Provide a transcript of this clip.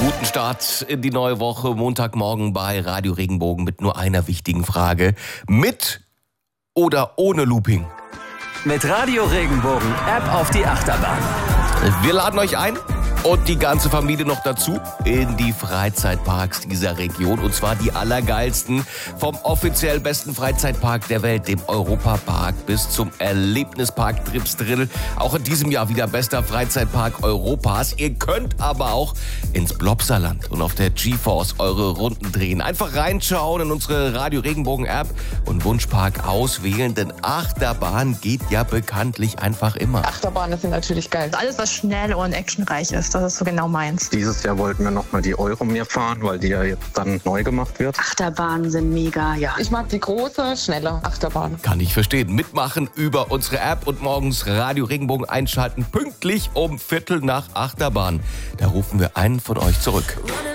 Guten Start in die neue Woche, Montagmorgen bei Radio Regenbogen mit nur einer wichtigen Frage. Mit oder ohne Looping? Mit Radio Regenbogen, App auf die Achterbahn. Wir laden euch ein und die ganze Familie noch dazu in die Freizeitparks dieser Region. Und zwar die allergeilsten, vom offiziell besten Freizeitpark der Welt, dem Europapark, bis zum Erlebnispark Trips Drill. Auch in diesem Jahr wieder bester Freizeitpark Europas. Ihr könnt aber auch ins Blobserland und auf der GeForce eure Runden drehen. Einfach reinschauen in unsere Radio Regenbogen App und Wunschpark auswählen, denn Achterbahn geht ja bekanntlich einfach immer. Achterbahnen sind natürlich geil. Alles, was schnell und actionreich ist, das ist so genau meins. Dieses Jahr wollten wir nochmal die Euromir fahren, weil die ja jetzt dann neu gemacht wird. Achterbahnen sind mega, ja. Ich mag die große, schnelle Achterbahn. Kann ich verstehen. Mitmachen über unsere App und morgens Radio Regenbogen einschalten, pünktlich um 7:45 Achterbahn. Da rufen wir einen von euch zurück.